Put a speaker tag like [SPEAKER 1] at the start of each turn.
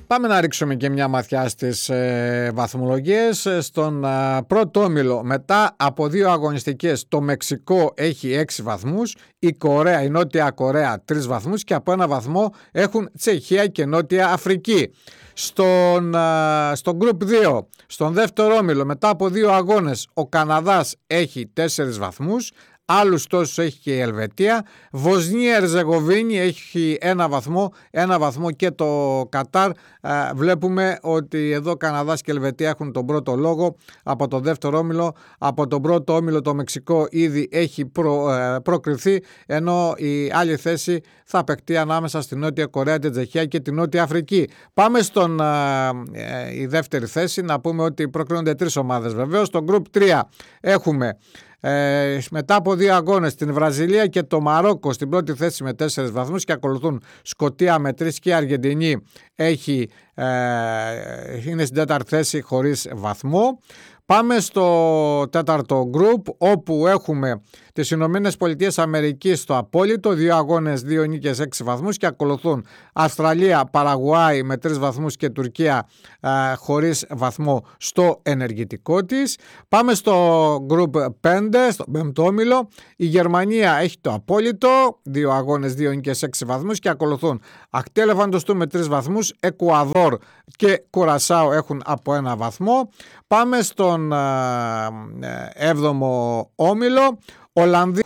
[SPEAKER 1] Πάμε να ρίξουμε και μια ματιά στις βαθμολογίες. Στον πρώτο όμιλο, μετά από 2 αγωνιστικές, το Μεξικό έχει 6 βαθμούς, η Νότια Κορέα 3 βαθμούς και από 1 βαθμό έχουν Τσεχία και Νότια Αφρική. Στον Group 2, στον δεύτερο όμιλο, μετά από 2 αγώνες, ο Καναδάς έχει 4 βαθμούς, άλλους τόσους έχει και η Ελβετία. Βοσνία Ερζεγοβίνη έχει 1 βαθμό και το Κατάρ. Βλέπουμε ότι εδώ Καναδάς και Ελβετία έχουν τον πρώτο λόγο από το δεύτερο όμιλο. Από τον πρώτο όμιλο το Μεξικό ήδη έχει προκριθεί, ενώ η άλλη θέση θα παιχτεί ανάμεσα στη Νότια Κορέα, την Τσεχία και την Νότια Αφρική. Πάμε η δεύτερη θέση, να πούμε ότι προκρίνονται 3 ομάδες βεβαίως. Στο Group 3 έχουμε μετά από 2 αγώνες την Βραζιλία και το Μαρόκο στην πρώτη θέση με 4 βαθμούς και ακολουθούν Σκωτία με 3 και η Αργεντινή είναι στην τέταρτη θέση χωρίς βαθμό. Πάμε στο τέταρτο group, όπου έχουμε τις Ηνωμένες Πολιτείες Αμερικής στο απόλυτο, 2 αγώνες, 2 νίκες, 6 βαθμούς και ακολουθούν Αυστραλία, Παραγουάη με 3 βαθμούς και Τουρκία χωρίς βαθμό στο ενεργητικό της. Πάμε στο group 5, στο πέμπτο όμιλο, η Γερμανία έχει το απόλυτο, 2 αγώνες, 2 νίκες, 6 βαθμούς και ακολουθούν Ακτή Ελεφαντοστού με 3 βαθμούς, Εκουαδόρ και Κουρασάο έχουν από 1 βαθμό. Πάμε στον 7ο όμιλο, Ολλανδία